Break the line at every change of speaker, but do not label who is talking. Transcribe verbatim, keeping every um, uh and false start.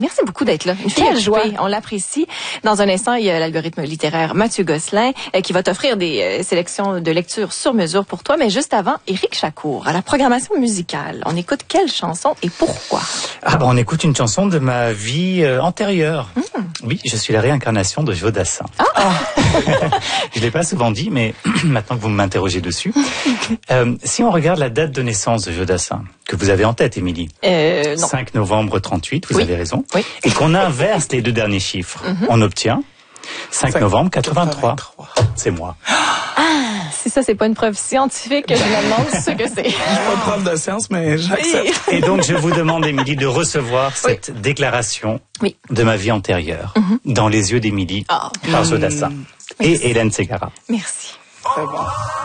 Merci beaucoup d'être là. Une fille
Quelle joie.
occupée, on l'apprécie. Dans un instant, il y a l'algorithme littéraire Mathieu Gosselin euh, qui va t'offrir des euh, sélections de lecture sur mesure pour toi. Mais juste avant, Éric Chacour, à la programmation musicale. On écoute quelle chanson et pourquoi?
Ah ben on écoute une chanson de ma vie euh, antérieure. Mmh. Oui, je suis la réincarnation de Joe Dassin.
Ah.
Je l'ai pas souvent dit, mais maintenant que vous m'interrogez dessus, euh, si on regarde la date de naissance de Joe Dassin, que vous avez en tête, Émilie,
euh, non.
cinq novembre trente-huit, vous
oui.
avez raison,
oui.
et qu'on inverse les deux derniers chiffres, mmh. on obtient cinq novembre quatre-vingt-trois. C'est moi.
Ah, si ça, c'est pas une preuve scientifique, je me demande ce que c'est.
Je suis pas prof de science, mais j'accepte.
Et donc, je vous demande, Émilie, de recevoir cette oui. déclaration
oui.
de ma vie antérieure mm-hmm. dans les yeux d'Émilie
oh.
par Joe Dassin
mmh.
et Hélène Ségara.
Merci.
Très bon.